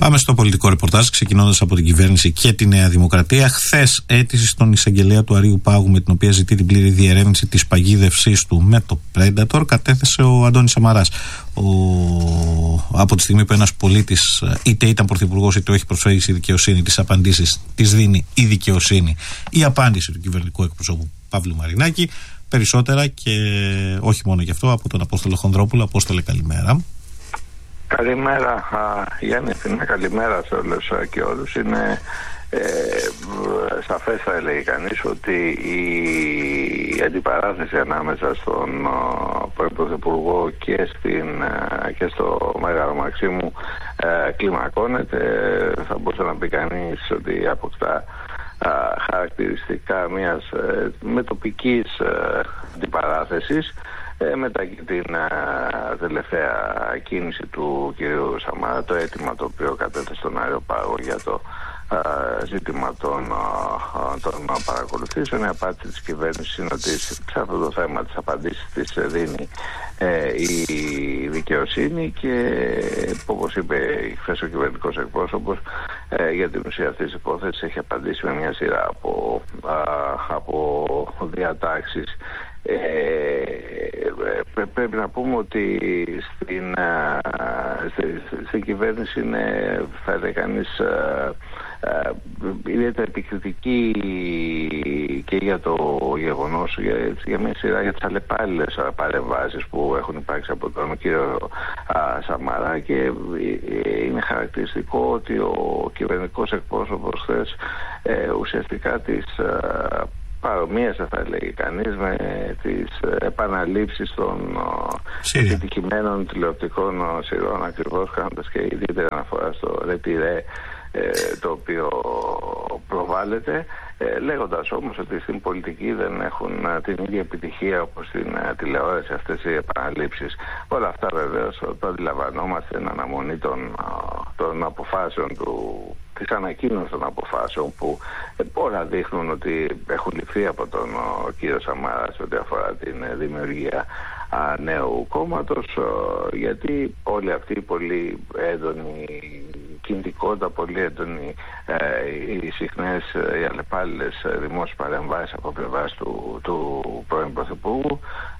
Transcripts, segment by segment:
Πάμε στο πολιτικό ρεπορτάζ, ξεκινώντας από την κυβέρνηση και τη Νέα Δημοκρατία. Χθες αίτηση στον εισαγγελέα του Αρείου Πάγου, με την οποία ζητεί την πλήρη διερεύνηση της παγίδευσής του με το Predator, κατέθεσε ο Αντώνης Σαμαράς. Από τη στιγμή που ένας πολίτης είτε ήταν πρωθυπουργός είτε όχι προσφέρει στη δικαιοσύνη, τις απαντήσεις τις δίνει η δικαιοσύνη. Η απάντηση του κυβερνητικού εκπροσώπου Παύλου Μαρινάκη. Περισσότερα και όχι μόνο γι' αυτό από τον Απόστολο Χονδρόπουλο. Απόστολε, καλημέρα. Καλημέρα Γιάννη, καλημέρα σε όλους και όλους. Είναι σαφές, θα έλεγε κανείς, ότι η αντιπαράθεση ανάμεσα στον Πρωθυπουργό και στο Μέγαρο Μαξίμου κλιμακώνεται. Θα μπορούσε να πει κανείς ότι αποκτά χαρακτηριστικά μιας μετοπικής αντιπαράθεσης, μετά και την τελευταία κίνηση του κ. Σαμαρά, το αίτημα το οποίο κατέθεσε στον Αεροπάγο για το ζήτημα των παρακολουθήσεων. Η απάντηση της κυβέρνησης είναι ότι σε αυτό το θέμα τις απαντήσεις της δίνει η δικαιοσύνη και, όπως είπε χθες ο κυβερνητικός εκπρόσωπος, για την ουσία αυτής της υπόθεσης έχει απαντήσει με μια σειρά από διατάξεις. Πρέπει να πούμε ότι στην κυβέρνηση είναι, θα έλεγε κανείς, ιδιαίτερα επικριτική και για το γεγονός, για μια σειρά για τις αλλεπάλληλες παρεμβάσεις που έχουν υπάρξει από τον κύριο Σαμαρά, και είναι χαρακτηριστικό ότι ο κυβερνητικός εκπρόσωπος χθες ουσιαστικά τις παρομοίασε, θα έλεγε κανείς, με τις επαναλήψεις των επιτυχημένων τηλεοπτικών σειρών, ακριβώς κάνοντας και ιδιαίτερη αναφορά στο ρετυρέ το οποίο προβάλλεται, λέγοντας όμως ότι στην πολιτική δεν έχουν την ίδια επιτυχία όπως στην τηλεόραση αυτές οι επαναλήψεις. Όλα αυτά βεβαίως το αντιλαμβανόμαστε εν αναμονή των αποφάσεων της ανακοίνωσης των αποφάσεων, που όλα δείχνουν ότι έχουν ληφθεί από τον κύριο Σαμαρά σε ό,τι αφορά την δημιουργία νέου κόμματος, γιατί όλη αυτή η πολύ έντονη κινητικότητα, πολύ έντονη οι συχνές, οι αλλεπάλληλες δημόσιες παρεμβάσεις από πλευράς του πρώην Πρωθυπουργού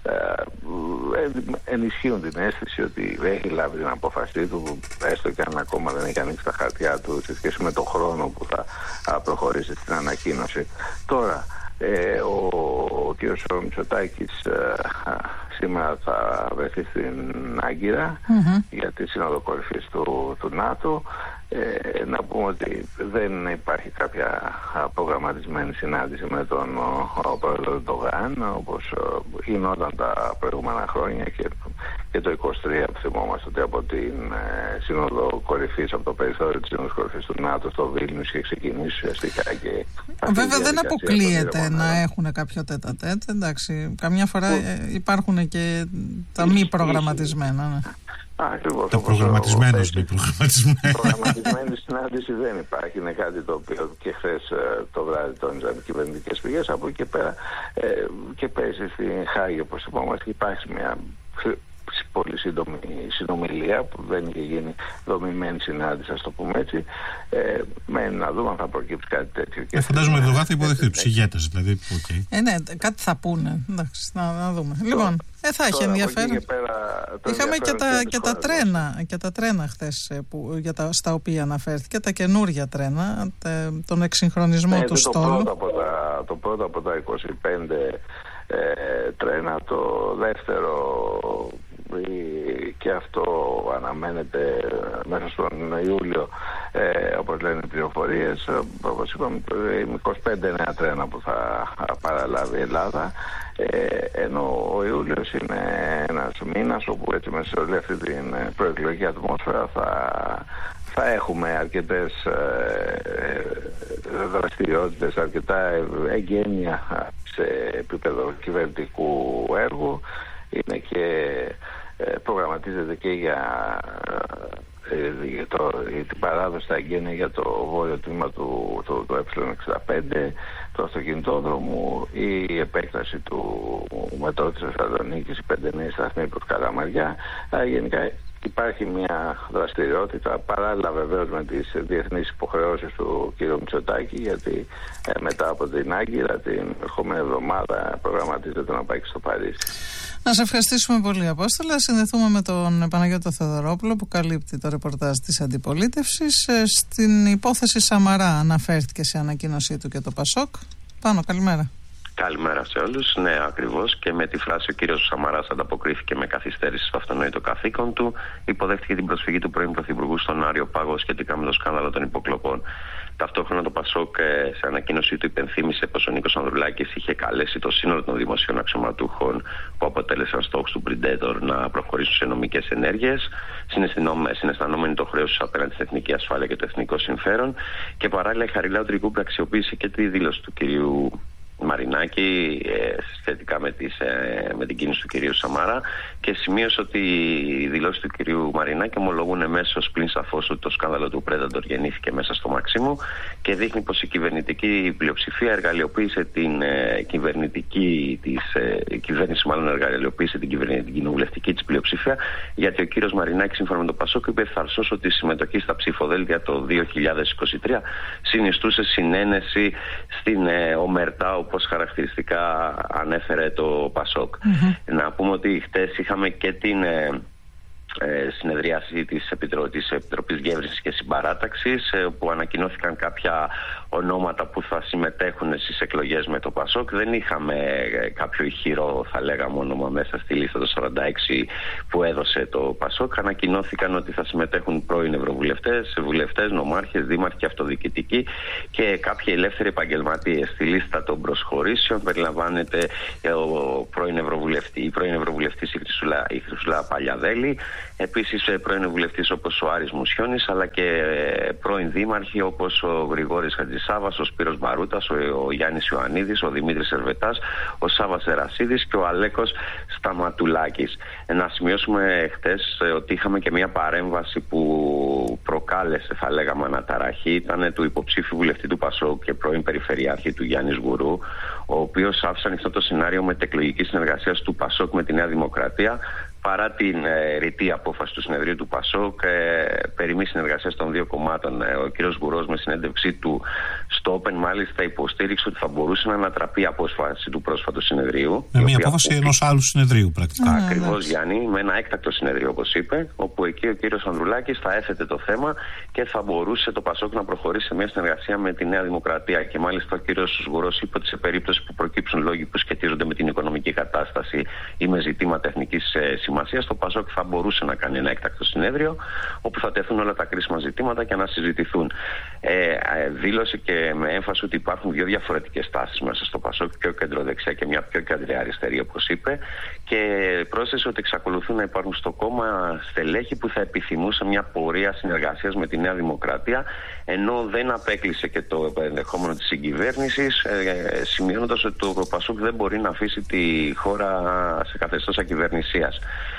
ενισχύουν την αίσθηση ότι έχει λάβει την απόφασή του, έστω και αν ακόμα δεν έχει ανοίξει τα χαρτιά του σε σχέση με τον χρόνο που θα προχωρήσει στην ανακοίνωση. Τώρα ο κ. Μητσοτάκης σήμερα θα βρεθεί στην Άγκυρα για τη Σύνοδο Κορυφής του ΝΑΤΟ. Να πούμε ότι δεν υπάρχει κάποια προγραμματισμένη συνάντηση με τον πρόεδρο Ερντογάν, όπως γινόταν τα προηγούμενα χρόνια και το 23, που θυμόμαστε ότι από την Σύνοδο Κορυφής, από το περιθώριο της Σύνοδος Κορυφής του ΝΑΤΟ στο Βίλνιους, είχε ξεκινήσει ουσιαστικά. Και βέβαια δεν αποκλείεται να έχουν κάποιο τέτα-τέτ, εντάξει, καμιά φορά υπάρχουν και τα μη προγραμματισμένα, ναι. Ακριβώς, το προγραμματισμένος μη προγραμματισμένο. Προγραμματισμένη συνάντηση δεν υπάρχει. Είναι κάτι το οποίο και χθες το βράδυ τόνιζαν οι κυβερνητικές πηγές. Από εκεί και πέρα και πέρυσι στην Χάγη, όπως είπαμε, υπάρχει μια πολύ σύντομη συνομιλία που δεν είχε γίνει δομημένη συνάντηση, ας το πούμε έτσι. Να δούμε αν θα προκύψει κάτι τέτοιο. Φαντάζομαι ότι θα υποδεχθεί τους ηγέτες, δηλαδή. Ναι, κάτι θα πούνε. Εντάξει, να δούμε. Λοιπόν, θα έχει ενδιαφέρον. Είχαμε και τα τρένα χθες στα οποία αναφέρθηκε, τα καινούργια τρένα, τον εξυγχρονισμό του στόλου. Το πρώτο από τα 25 τρένα, το δεύτερο και αυτό αναμένεται μέσα στον Ιούλιο, όπως λένε οι πληροφορίες. Όπως είπαμε, 25 νέα τρένα που θα παραλάβει η Ελλάδα, ενώ ο Ιούλιος είναι ένας μήνας όπου έτσι μέσα σε όλη αυτή την προεκλογική ατμόσφαιρα θα έχουμε αρκετές δραστηριότητες, αρκετά εγκαίνια σε επίπεδο κυβερνητικού έργου. Είναι και προγραμματίζεται και για την παράδοση στα εγγένεια για το βόρειο τμήμα του Ε65, του αυτοκινητόδρομου, η επέκταση του μετρό της Θεσσαλονίκης, οι 5 νέοι σταθμοί προς Καλαμαριά. Γενικά υπάρχει μια δραστηριότητα παράλληλα βεβαίως με τις διεθνείς υποχρεώσεις του κ. Μητσοτάκη, γιατί μετά από την Άγκυρα την ερχόμενη εβδομάδα προγραμματίζεται να πάει και στο Παρίσι. Να σε ευχαριστήσουμε πολύ, Απόστολα. Συνδεθούμε με τον Παναγιώτο Θεοδωρόπουλο που καλύπτει το ρεπορτάζ της αντιπολίτευσης. Στην υπόθεση Σαμαρά αναφέρθηκε σε ανακοίνωσή του και το Πασόκ. Πάνω, καλημέρα. Καλημέρα σε όλους. Ναι, ακριβώς. Και με τη φράση ο κύριος Σαμαράς ανταποκρίθηκε με καθυστέρηση στο αυτονόητο καθήκον του. Υποδέχτηκε την προσφυγή του πρώην Πρωθυπουργού στον Άριο Πάγο σχετικά με το σκάνδαλο των υποκλοπών. Ταυτόχρονα το Πασόκ σε ανακοίνωσή του υπενθύμησε πως ο Νίκος Ανδρουλάκης είχε καλέσει το σύνολο των δημοσίων αξιωματούχων που αποτέλεσαν στόχους του Predator να προχωρήσουν σε νομικές ενέργειες, συναισθανόμενοι το χρέος τους απέναντι στην εθνική ασφάλεια και το εθνικό συμφέρον. Και παράλληλα η Χαριλάου Τρικούπη αξιοποίησε και τη δήλωση του κυρίου Μαρινάκη σχετικά με την κίνηση του κυρίου Σαμαρά και σημείωσε ότι οι δηλώσεις του κυρίου Μαρινάκη ομολογούν εμέσως πλην σαφώς ότι το σκάνδαλο του Predator γεννήθηκε μέσα στο Μαξίμου και δείχνει πως η κυβερνητική πλειοψηφία εργαλειοποίησε την την κοινοβουλευτική της πλειοψηφία, γιατί ο κύριος Μαρινάκης σύμφωνα με το Πασόκ είπε ευθαρσώς ότι η συμμετοχή στα ψηφοδέλτια το 2023 συνιστούσε συνένεση στην ομερτά, όπως χαρακτηριστικά ανέφερε το Πασόκ. Να πούμε ότι χτες είχαμε και την συνεδρίαση της Επιτροπής Διεύρυνσης και Συμπαράταξης, που ανακοινώθηκαν κάποια ονόματα που θα συμμετέχουν στις εκλογές με το Πασόκ. Δεν είχαμε κάποιο ηχηρό, θα λέγαμε, όνομα μέσα στη λίστα των 46 που έδωσε το Πασόκ. Ανακοινώθηκαν ότι θα συμμετέχουν πρώην ευρωβουλευτές, βουλευτές, νομάρχες, δήμαρχοι και αυτοδιοικητικοί και κάποιοι ελεύθεροι επαγγελματίες. Στη λίστα των προσχωρήσεων περιλαμβάνεται η πρώην ευρωβουλευτής η Χρυσούλα Παλιαδέλη, επίσης πρώην βουλευτής όπως ο Άρης Μουσιώνης, αλλά και πρώην δήμαρχοι όπως ο Γρηγόρης Χατζησάβας, ο Σπύρος Μπαρούτας, ο Γιάννης Ιωαννίδης, ο Δημήτρης Ερβετάς, ο Σάββας Ερασίδης και ο Αλέκος Σταματουλάκης. Να σημειώσουμε χτες ότι είχαμε και μια παρέμβαση που προκάλεσε, θα λέγαμε, αναταραχή. Ήταν του υποψήφιου βουλευτή του Πασόκ και πρώην περιφερειάρχη του Γιάννης Γουρού, ο οποίος άφησε ανοιχτό το σενάριο μετεκλογικής συνεργασίας του Πασόκ με τη Νέα Δημοκρατία, παρά την ρητή απόφαση του συνεδρίου του Πασόκ περί μη συνεργασίας των δύο κομμάτων. Ο κ. Γουρός με συνέντευξή του στο Open μάλιστα υποστήριξε ότι θα μπορούσε να ανατραπεί η απόφαση του πρόσφατου συνεδρίου. Με μια απόφαση ενός άλλου συνεδρίου πρακτικά. Ακριβώς, Γιάννη, με ένα έκτακτο συνεδρίο όπως είπε, όπου εκεί ο κ. Ανδρουλάκης θα έθετε το θέμα και θα μπορούσε το Πασόκ να προχωρήσει σε μια συνεργασία με τη Νέα Δημοκρατία. Και μάλιστα ο κ. Γουρός είπε ότι σε περίπτωση που προκύψουν λόγοι που σχετίζονται με την οικονομική κατάσταση ή με ζητήματα εθνικής σημασίας, το Πασόκ θα μπορούσε να κάνει ένα έκτακτο συνέδριο όπου θα τεθούν όλα τα κρίσιμα ζητήματα και να συζητηθούν. Δήλωσε και με έμφαση ότι υπάρχουν δύο διαφορετικές τάσεις μέσα στο Πασόκ, πιο κεντροδεξιά και μια πιο κεντροαριστερή, όπως είπε, και πρόσθεσε ότι εξακολουθούν να υπάρχουν στο κόμμα στελέχη που θα επιθυμούσαν μια πορεία συνεργασίας με τη Νέα Δημοκρατία, ενώ δεν απέκλεισε και το ενδεχόμενο της συγκυβέρνησης, σημειώνοντας ότι το Πασόκ δεν μπορεί να αφήσει τη χώρα σε καθεστώς ακυβερνησίας.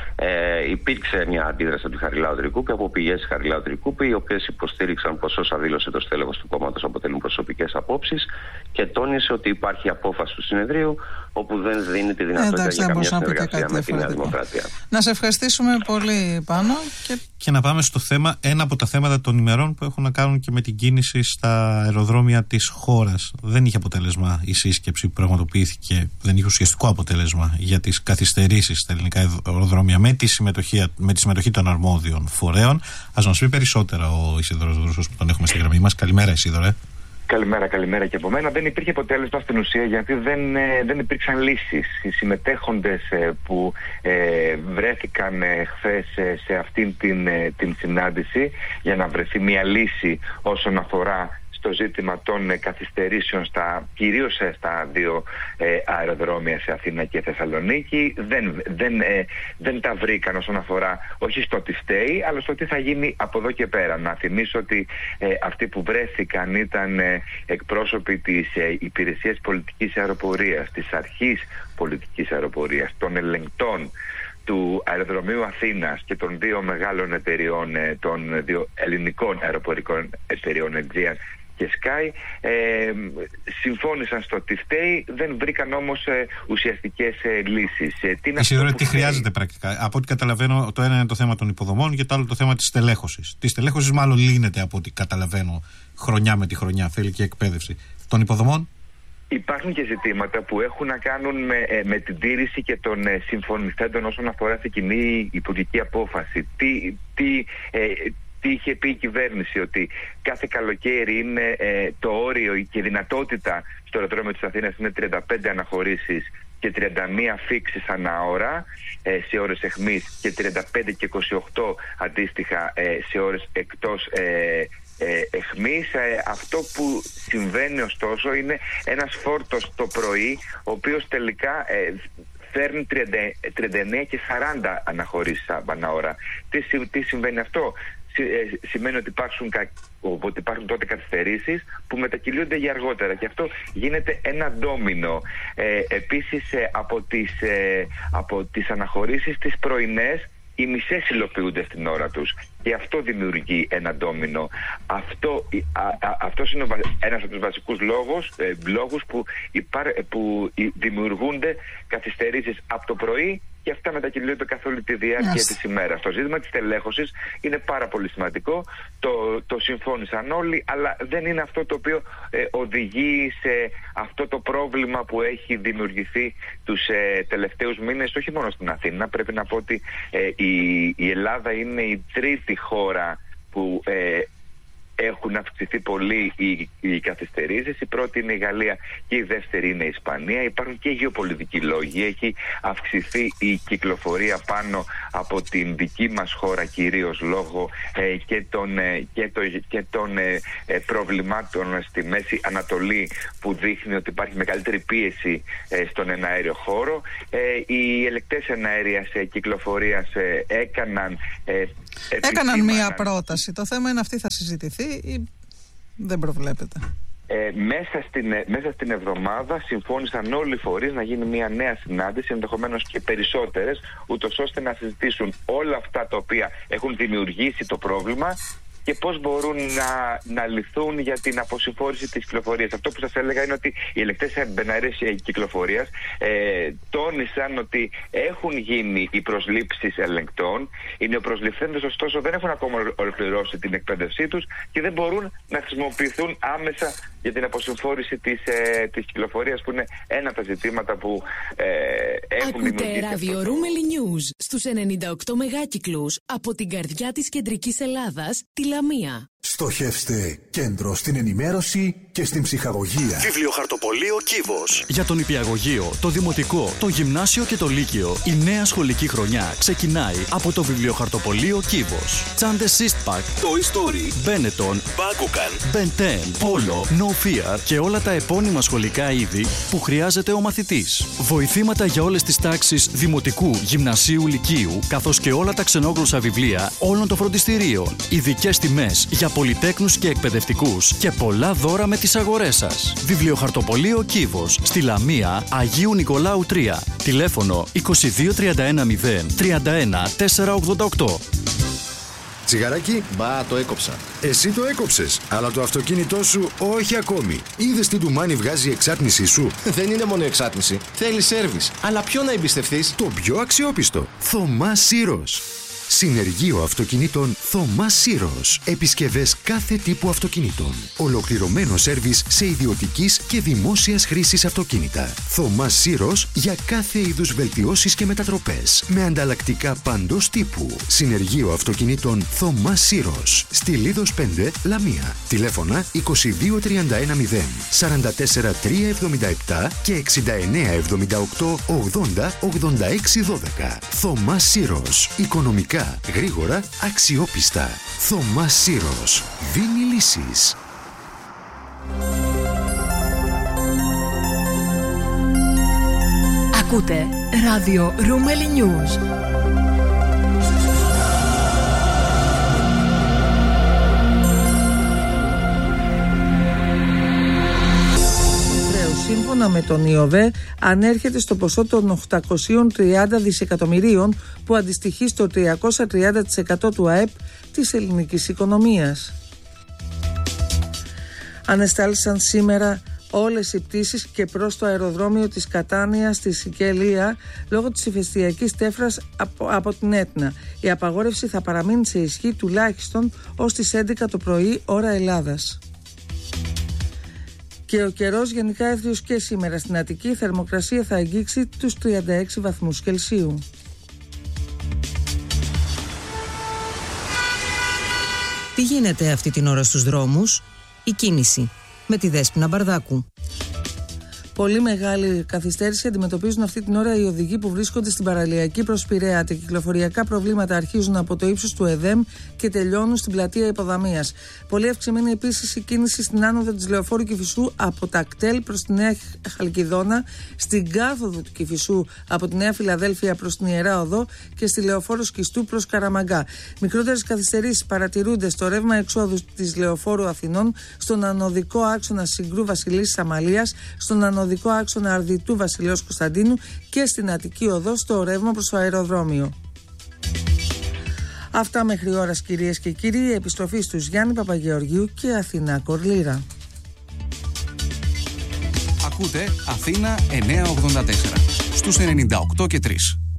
Υπήρξε μια αντίδραση του Χαριλάου Τρικούπη από πηγές Χαριλάου Τρικούπη, οι οποίες υποστήριξαν πως όσα δήλωσε το στέλεχος του κόμματος αποτελούν προσωπικές απόψεις και τόνισε ότι υπάρχει απόφαση του συνεδρίου όπου δεν δίνει τη δυνατότητα για καμία συνεργασία με τη Νέα Δημοκρατία. Να σε ευχαριστήσουμε πολύ, Πάνο. Και να πάμε στο θέμα, ένα από τα θέματα των ημερών που έχουν να κάνουν και με την κίνηση στα αεροδρόμια της χώρας. Δεν είχε αποτέλεσμα η σύσκεψη που πραγματοποιήθηκε, δεν είχε ουσιαστικό αποτέλεσμα για τις καθυστερήσεις στα ελληνικά αεροδρόμια με τη συμμετοχή των αρμόδιων φορέων. Ας μας πει περισσότερα ο Ισίδωρος Δρούσος που τον έχουμε στη γραμμή μας. Καλημέρα, Ισίδωρε. Καλημέρα και από μένα. Δεν υπήρχε αποτέλεσμα στην ουσία γιατί δεν υπήρξαν λύσεις. Οι συμμετέχοντες που βρέθηκαν χθες σε αυτήν την συνάντηση για να βρεθεί μια λύση όσον αφορά το ζήτημα των καθυστερήσεων κυρίως στα δύο αεροδρόμια σε Αθήνα και Θεσσαλονίκη δεν τα βρήκαν όσον αφορά όχι στο τι φταίει αλλά στο τι θα γίνει από εδώ και πέρα. Να θυμίσω ότι αυτοί που βρέθηκαν ήταν εκπρόσωποι της Υπηρεσίας Πολιτικής Αεροπορίας, της Αρχής Πολιτικής Αεροπορίας, των ελεγκτών του Αεροδρομίου Αθήνας και των δύο μεγάλων εταιριών, των δύο ελληνικών αεροπορικών εταιριών Aegean και Sky συμφώνησαν στο τι φταίει, δεν βρήκαν όμως ουσιαστικές λύσεις. Τι χρειάζεται πρακτικά? Από ό,τι καταλαβαίνω, το ένα είναι το θέμα των υποδομών και το άλλο το θέμα της τελέχωσης. Της τελέχωσης μάλλον λύνεται από ό,τι καταλαβαίνω χρονιά με τη χρονιά, θέλει και εκπαίδευση. Των υποδομών? Υπάρχουν και ζητήματα που έχουν να κάνουν με την τήρηση και των συμφωνηθέντων όσον αφορά την κοινή υπουργική απόφαση. Τι είχε πει η κυβέρνηση, ότι κάθε καλοκαίρι είναι το όριο και η δυνατότητα στο αεροδρόμιο της Αθήνας είναι 35 αναχωρήσεις και 31 φίξεις ανά ώρα σε ώρες εχμής και 35 και 28 αντίστοιχα σε ώρες εκτός εχμής. Αυτό που συμβαίνει ωστόσο είναι ένας φόρτος το πρωί, ο οποίος τελικά φέρνει 39 και 40 αναχωρήσεις ανά ώρα. Τι συμβαίνει αυτό? Σημαίνει ότι υπάρχουν τότε καθυστερήσεις που μετακυλούνται για αργότερα και αυτό γίνεται ένα ντόμινο. Επίσης από τις αναχωρήσεις τις πρωινές οι μισές υλοποιούνται στην ώρα τους και αυτό δημιουργεί ένα ντόμινο. Αυτός είναι ένας από τους βασικούς λόγους που δημιουργούνται καθυστερήσεις από το πρωί και αυτά μετακυλούνται καθ' όλη τη διάρκεια της ημέρας. Το ζήτημα της τελέχωσης είναι πάρα πολύ σημαντικό. Το συμφώνησαν όλοι, αλλά δεν είναι αυτό το οποίο οδηγεί σε αυτό το πρόβλημα που έχει δημιουργηθεί τους τελευταίους μήνες, όχι μόνο στην Αθήνα. Πρέπει να πω ότι η Ελλάδα είναι η τρίτη χώρα που έχουν αυξηθεί πολύ οι καθυστερήσεις. Η πρώτη είναι η Γαλλία και η δεύτερη είναι η Ισπανία. Υπάρχουν και γεωπολιτικοί λόγοι. Έχει αυξηθεί η κυκλοφορία πάνω από την δική μας χώρα, κυρίως λόγω και των προβλημάτων στη Μέση Ανατολή, που δείχνει ότι υπάρχει μεγαλύτερη πίεση στον εναέριο χώρο. Οι ελεκτές εναέριας κυκλοφορίας έκαναν μία πρόταση. Το θέμα είναι αυτή θα συζητηθεί ή δεν προβλέπεται? Μέσα στην εβδομάδα συμφώνησαν όλοι οι φορείς να γίνει μια νέα συνάντηση, ενδεχομένως και περισσότερες, ούτως ώστε να συζητήσουν όλα αυτά τα οποία έχουν δημιουργήσει το πρόβλημα και πώς μπορούν να λυθούν για την αποσυμφόρηση της κυκλοφορίας. Αυτό που σας έλεγα είναι ότι οι ελεκτές εναέριας κυκλοφορίας τόνισαν ότι έχουν γίνει οι προσλήψεις ελεγκτών. Οι νεοπροσληφθέντες ωστόσο δεν έχουν ακόμα ολοκληρώσει την εκπαίδευσή τους και δεν μπορούν να χρησιμοποιηθούν άμεσα για την αποσυμφόρηση της κυκλοφορίας, που είναι ένα από τα ζητήματα που έχουν δημιουργήσει. Ακούτε ράδιο Ρούμελι News στους 98 μεγάκυκλους από την καρδιά της κεντρικής Ελλάδας, τη Λαμία. Στοχεύστε κέντρο στην ενημέρωση και στην ψυχαγωγία. Βιβλιοχαρτοπωλείο Κύβος. Για τον νηπιαγωγείο, το δημοτικό, το γυμνάσιο και το λύκειο, η νέα σχολική χρονιά ξεκινάει από το Βιβλιοχαρτοπωλείο Κύβος. Τσάντες Eastpak, Toy Story, Benetton, Bakugan, Ben 10, Polo, No Fear και όλα τα επώνυμα σχολικά είδη που χρειάζεται ο μαθητής. Βοηθήματα για όλες τις τάξεις δημοτικού, γυμνασίου, λυκείου, καθώς και όλα τα ξενόγλωσσα βιβλία όλων των φροντιστηρίων. Ειδικές τιμές για πολυτέκνους και εκπαιδευτικούς και πολλά δώρα με τις αγορές σας. Βιβλιοχαρτοπωλείο Κύβος, στη Λαμία, Αγίου Νικολάου 3. Τηλέφωνο 22310 31 488. Τσιγαράκι. Μπα, το έκοψα. Εσύ το έκοψες, αλλά το αυτοκίνητό σου όχι ακόμη. Είδες τι ντουμάνι βγάζει η εξάτμισή σου? Δεν είναι μόνο εξάτμιση. Θέλει σέρβις. Αλλά ποιο να εμπιστευτείς? Το πιο αξιόπιστο. Θωμά Σύρος. Συνεργείο αυτοκινήτων Θωμά Σύρος. Επισκευές κάθε τύπου αυτοκινήτων. Ολοκληρωμένο σέρβις σε ιδιωτικής και δημόσιας χρήσης αυτοκίνητα. Θωμά Σύρος για κάθε είδους βελτιώσεις και μετατροπές. Με ανταλλακτικά παντός τύπου. Συνεργείο αυτοκινήτων Θωμά Σύρος. Στη Λίδος 5, Λαμία. Τηλέφωνα 22310 44 377 και 6978 80 86 12. Θωμά Σύρος. Οικονομικά, γρήγορα, αξιόπιστα. Θωμά Σύρος. Δίνει λύσεις. Ακούτε ράδιο Ρούμελι News. Σύμφωνα με τον ΙΟΒΕ, ανέρχεται στο ποσό των 830 δισεκατομμυρίων που αντιστοιχεί στο 330% του ΑΕΠ της ελληνικής οικονομίας. Ανεστάλησαν σήμερα όλες οι πτήσεις και προς το αεροδρόμιο της Κατάνιας στη Σικελία λόγω της ηφαιστειακής τέφρας από την Έτνα. Η απαγόρευση θα παραμείνει σε ισχύ τουλάχιστον ως τις 11 το πρωί ώρα Ελλάδας. Και ο καιρός γενικά εύθριος και σήμερα στην Αττική. Η θερμοκρασία θα αγγίξει τους 36 βαθμούς Κελσίου. Τι γίνεται αυτή την ώρα στους δρόμους? Η κίνηση με τη Δέσποινα Μπαρδάκου. Πολύ μεγάλη καθυστέρηση αντιμετωπίζουν αυτή την ώρα οι οδηγοί που βρίσκονται στην παραλιακή προς Πειραιά. Τα κυκλοφοριακά προβλήματα αρχίζουν από το ύψος του ΕΔΕΜ και τελειώνουν στην πλατεία Υποδαμίας. Πολύ αυξημένη επίσης η κίνηση στην άνοδο της Λεωφόρου Κηφισού από τα κτέλ προς τη Νέα Χαλκιδόνα, στην κάθοδο του Κηφισού από τη Νέα Φιλαδέλφια προς την Ιερά Οδό και στη Λεωφόρο Σκιστού προς Καραμαγκά. Μικρότερες καθυστερήσεις παρατηρούνται στο ρεύμα εξόδου της Λεωφόρου Αθηνών, στον ανωδικό άξονα Συγκρού Βασιλής Αμαλίας, στον ανωδικό άξονα Αρδιτού Βασιλέως Κωνσταντίνου και στην Αττική Οδό στο ρεύμα προς το αεροδρόμιο. Αυτά μέχρι ώρας, κυρίες και κύριοι. Επιστροφή στους Γιάννη Παπαγεωργίου και Αθηνά Κορλήρα. Ακούτε Αθήνα 984 στους 98 και 3.